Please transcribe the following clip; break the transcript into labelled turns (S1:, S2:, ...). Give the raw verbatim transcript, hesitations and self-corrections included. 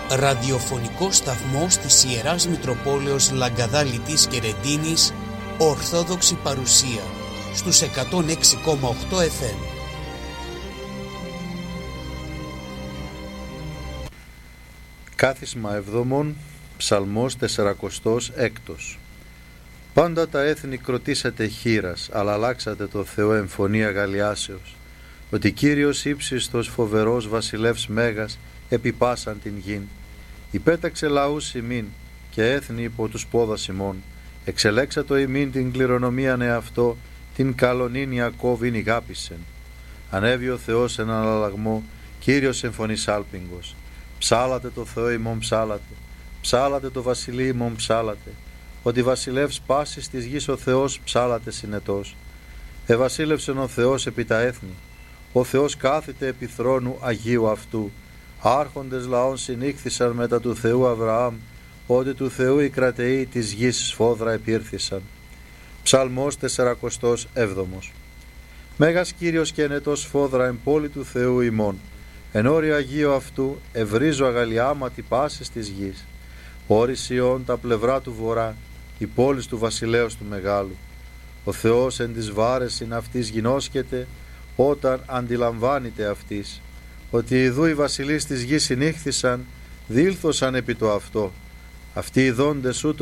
S1: ραδιοφωνικό σταθμός της Ιεράς Μητροπόλεως Λαγκαδάλητης και Ρεντίνης, Ορθόδοξη παρουσία, στους εκατόν έξι κόμμα οκτώ εφ εμ.
S2: Κάθισμα εβδομών, Ψαλμός τεσσαρακοστός έκτος. Πάντα τα έθνη κροτήσατε χήρας, αλλά αλλάξατε το Θεό εμφωνία αγαλιάσεως, ότι Κύριος ύψιστος φοβερός βασιλεύς μέγας επιπάσαν την γην. Υπέταξε λαούς ημίν και έθνη υπό τους πόδας ημών. Εξελέξατο ημίν την κληρονομίαν εαυτό, την καλονήν Ιακώβην ηγάπησεν. Ανέβη ο Θεός εν αναλλαγμό, Κύριος εμφωνής άλπιγγος. Ψάλατε το Θεό ημών ψάλατε, ψάλατε το βασιλεί ημών ψάλατε, ότι βασιλεύς πάσης της γης ο Θεός ψάλατε συνετός. Εβασίλευσεν ο Θεός επί τα έθνη, ο Θεός κάθεται επί θρόνου Αγίου αυτού. Άρχοντες λαών συνήχθησαν μετά του Θεού Αβραάμ, ότι του Θεού οι κρατεοί της γης σφόδρα επήρθησαν. Ψαλμός τεσσαρακοστός έβδομος. Μέγας Κύριος και ενετός σφόδρα εν πόλη του Θεού ημών, εν όριο Αγίου αυτού ευρίζω αγαλιάματι πάσης της γης. Όρης Ιών τα πλευρά του βορρά, η πόλης του βασιλέως του μεγάλου. Ο Θεός εν της βάρεσιν αυτής γινώσκεται, όταν αντιλαμβάνεται αυτής, ότι ιδού οι βασιλείς της γης συνήχθησαν, διήλθωσαν επί το αυτό. Αυτοί οι δόντες ούτω